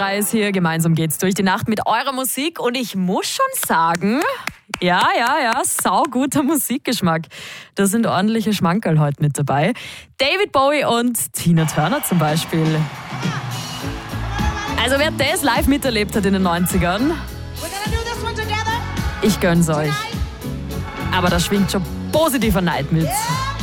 3 ist hier. Gemeinsam geht's durch die Nacht mit eurer Musik. Und ich muss schon sagen, ja, sauguter Musikgeschmack. Da sind ordentliche Schmankerl heute mit dabei. David Bowie und Tina Turner zum Beispiel. Also wer das live miterlebt hat in den 90ern, ich gönn's euch. Aber da schwingt schon positiver Neid mit.